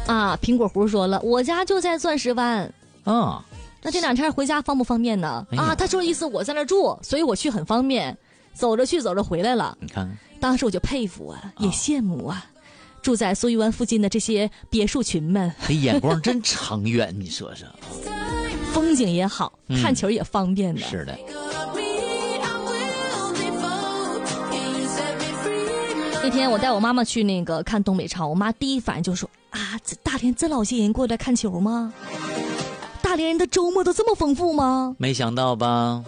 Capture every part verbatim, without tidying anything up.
啊，苹果核说了，我家就在钻石湾。 啊， 那这两天回家方不方便呢？ 哎、 啊，他说意思我在那住，所以我去很方便，走着去走着回来了。 你看， 当时我就佩服啊，也羡慕啊，啊住在苏玉湾附近的这些别墅群们， 这眼光真长远，你说说， 风景也好，嗯、看球也方便的。 是的。 那天我带我妈妈去那个看东北超，我妈第一反应就说啊，这大连真老些人过来看球吗？大连人的周末都这么丰富吗？ 没想到吧。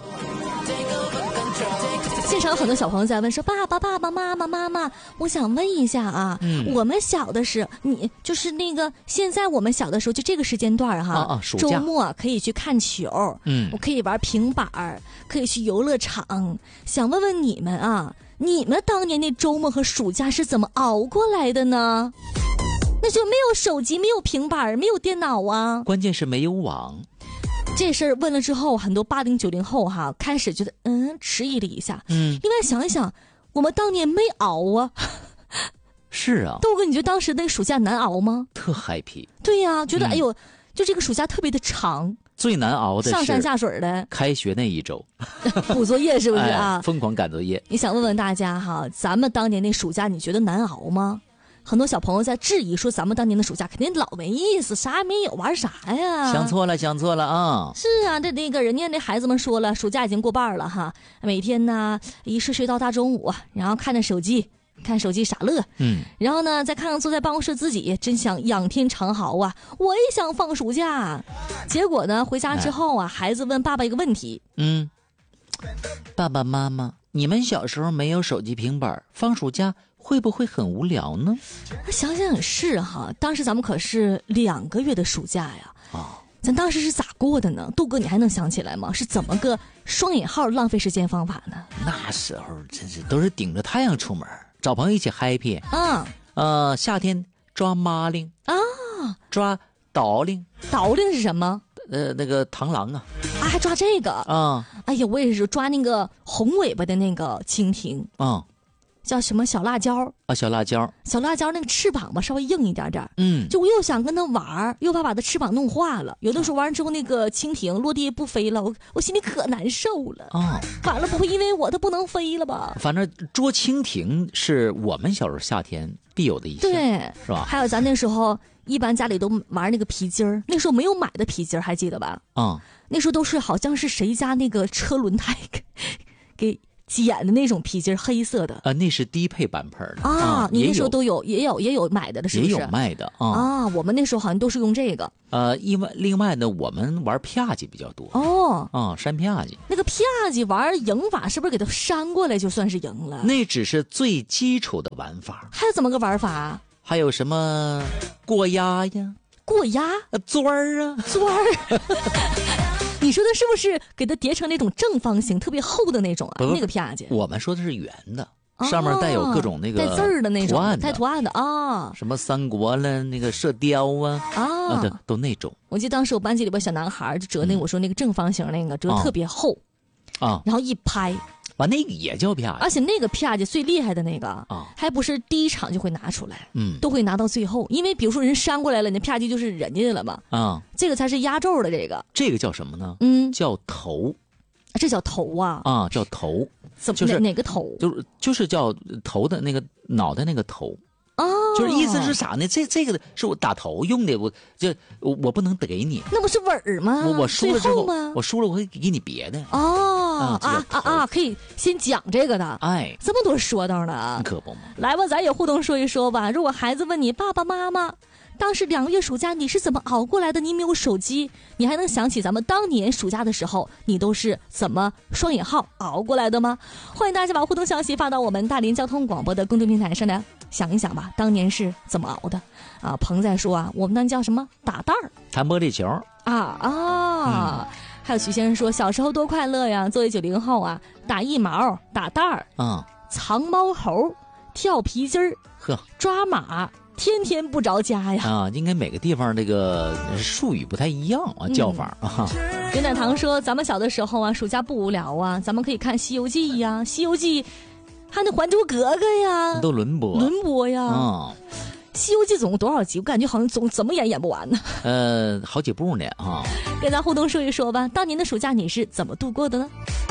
现场很多小朋友在问说，爸爸爸爸妈妈妈妈，我想问一下啊、嗯、我们小的时候，你就是那个现在我们小的时候就这个时间段哈、 啊啊、 周末可以去看球， 嗯， 我可以玩平板，可以去游乐场，想问问你们啊，你们当年那周末和暑假是怎么熬过来的呢？那就没有手机，没有平板，没有电脑啊， 关键是没有网。 这事儿问了之后，很多八零九零后哈开始觉得嗯迟疑了一下， 嗯， 另外想一想，我们当年没熬啊。 是啊， 豆哥，你觉得当时那个暑假难熬吗？ 特 happy。 对呀、啊，觉得、嗯、哎呦，就这个暑假特别的长。 最难熬的是上山下水的开学那一周， 补作业是不是啊？ 哎、疯狂赶作业。 你想问问大家哈，咱们当年那暑假你觉得难熬吗？很多小朋友在质疑说，咱们当年的暑假肯定老没意思，啥也没有，玩啥呀？ 想错了，想错了啊！ 是啊，这那个人家那孩子们说了，暑假已经过半了哈，每天呢一睡睡到大中午，然后看着手机，看手机傻乐， 嗯， 然后呢再看看坐在办公室自己，真想仰天长嚎啊！我也想放暑假。结果呢，回家之后啊，孩子问爸爸一个问题， 嗯，爸爸妈妈，你们小时候没有手机平板，放暑假会不会很无聊呢？ 想想也是哈，当时咱们可是两个月的暑假呀。 哦， 咱当时是咋过的呢？杜哥，你还能想起来吗？是怎么个双引号浪费时间方法呢？ 那时候真是都是顶着太阳出门，找朋友一起 happy。 啊， 呃，夏天抓麻铃啊， 抓倒铃。 倒铃是什么？ 呃，那个螳螂啊。 啊，还抓这个啊？ 哎呀，我也是抓那个红尾巴的那个蜻蜓啊。 叫什么小辣椒啊？小辣椒， 小辣椒那个翅膀吧稍微硬一点点， 嗯， 就我又想跟它玩，又怕把它翅膀弄化了。有的时候玩之后，那个蜻蜓落地不飞了，我我心里可难受了。 哦， 完了，不会因为我它不能飞了吧？ 反正捉蜻蜓是我们小时候夏天必有的一项， 对， 是吧？ 还有咱那时候一般家里都玩那个皮筋儿，那时候没有买的皮筋儿，还记得吧？ 啊、嗯， 那时候都是好像是谁家那个车轮胎给给。剪的那种皮筋，黑色的啊，那是低配版本的啊、嗯。你那时候都有，也有也有买的的，是不是？ 也有卖的啊。 啊，我们那时候好像都是用这个。 呃，另外另外呢，我们玩啪叽比较多。 哦， 啊、嗯，扇啪叽。 那个啪叽玩赢法是不是给它扇过来就算是赢了？ 那只是最基础的玩法。 还有怎么个玩法？ 还有什么过鸭呀？ 过鸭？ 呃，钻儿啊， 钻儿。你说的是不是给它叠成那种正方形特别厚的那种啊？那个啪叽， 我们说的是圆的，上面带有各种那个带字儿的那种图案， 带图案的啊， 什么三国了，那个射雕啊， 啊， 啊都都那种。 我记得当时我班级里边小男孩就折那、嗯、我说那个正方形那个折特别厚啊， 然后一拍。 完那个也叫啪叽， 而且那个啪叽最厉害的那个啊， 还不是第一场就会拿出来， 嗯， 都会拿到最后，因为比如说人扇过来了，那啪叽就是人家的了嘛， 啊， 这个才是压轴的这个， 这个叫什么呢？ 嗯， 叫头， 这叫头啊， 啊，叫头， 怎么、 就是哪, 哪个头？ 就是就是叫头的那个脑袋那个头。 哦， 就是意思是啥呢？这这个是我打头用的，我这我我不能给你， 那不是尾儿吗？ 我我输了之后吗？ 我输了我会给你别的。 哦，啊啊啊！可以先讲这个的， 哎， 这么多说道呢， 可不嘛。 来吧，咱也互动说一说吧。如果孩子问你爸爸妈妈，当时两个月暑假你是怎么熬过来的？你没有手机，你还能想起咱们当年暑假的时候，你都是怎么双引号熬过来的吗？欢迎大家把互动消息发到我们大连交通广播的公众平台上来。想一想吧，当年是怎么熬的啊？彭在说啊，我们那叫什么打蛋儿、 弹玻璃球啊啊、嗯！还有徐先生说，小时候多快乐呀！作为九零后啊，打一毛、打蛋儿啊、 嗯，藏猫猴、跳皮筋儿、 呵、 抓马，天天不着家呀！ 啊，应该每个地方这个术语不太一样啊，叫法啊。 袁奶糖说，咱们小的时候啊，暑假不无聊啊，咱们可以看《西游记》呀，《西游记》。还有那《还珠格格》呀， 都轮播， 轮播呀。 啊、嗯， 西游记总共多少集？我感觉好像总怎么演演不完呢。 呃，好几部呢啊。 跟咱互动说一说吧，当年的暑假你是怎么度过的呢？